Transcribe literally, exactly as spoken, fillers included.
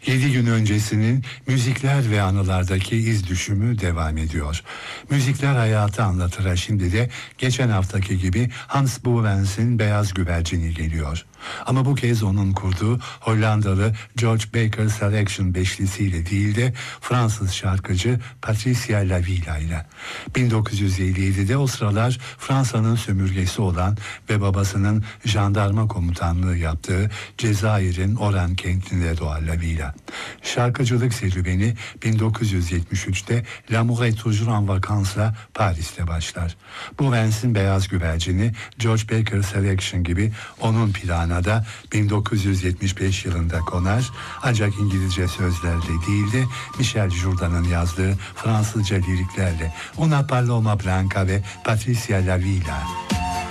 Yedi gün öncesinin müzikler ve anılardaki iz düşümü devam ediyor. Müzikler hayatı anlatıra şimdi de geçen haftaki gibi Hans Bouvens'in Beyaz Güvercini geliyor. Ama bu kez onun kurduğu Hollandalı George Baker Selection beşlisiyle değil de Fransız şarkıcı Patricia Lavilla ile. bin dokuz yüz elli yedide o sıralar Fransa'nın sömürgesi olan ve babasının jandarma komutanlığı yaptığı Cezayir'in Oran kentinde doğar Lavilla. Şarkıcılık serüveni bin dokuz yüz yetmiş üçte L'amour est toujours en vacance'la Paris'te başlar. Bouvens'in Beyaz Güvercini George Baker Selection gibi onun plana da bin dokuz yüz yetmiş beş yılında konar, ancak İngilizce sözlerle değil de Michel Jourdan'ın yazdığı Fransızca liriklerle Una Paloma Blanca ve Patricia Lavilla.